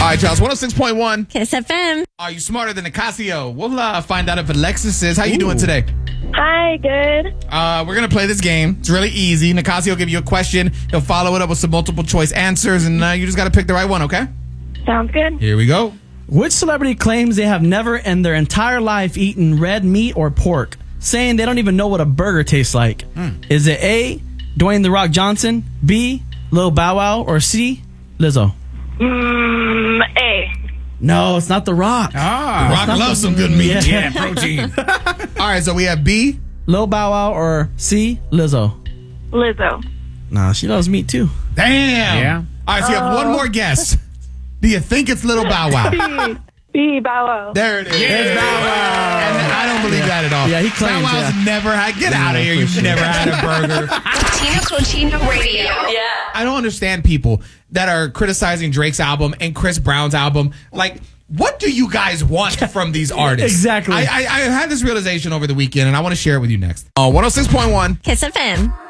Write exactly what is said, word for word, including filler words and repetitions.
right, Charles. one oh six point one. Kiss F M. Are you smarter than Nicasio? We'll uh, find out if Alexis is. How you Ooh. doing today? Hi, good. Uh, we're going to play this game. It's really easy. Nicasio will give you a question. He'll follow it up with some multiple choice answers, and uh, you just got to pick the right one, okay? Sounds good. Here we go. Which celebrity claims they have never in their entire life eaten red meat or pork, saying they don't even know what a burger tastes like? Mm. Is it A, Dwayne The Rock Johnson, B, Lil Bow Wow, or C, Lizzo? Mm, A. No, it's not The Rock. Ah, The Rock loves some good meat. Yeah, yeah protein. All right, so we have B, Lil Bow Wow, or C, Lizzo? Lizzo. Nah, she loves meat too. Damn. Yeah. All right, so you have one more guess. Do you think it's Little Bow Wow? B. B. Bow Wow. There it is. Yeah. It's Bow Wow. And I don't believe yeah. that at all. Yeah, he claims, Bow Wow's yeah. never had. Get yeah, out of here. You've sure. never had a burger. Tina Cochino Radio. Yeah. I don't understand people that are criticizing Drake's album and Chris Brown's album. Like, what do you guys want from these artists? Exactly. I, I, I had this realization over the weekend, and I want to share it with you next. Uh, one oh six point one. Kiss F M.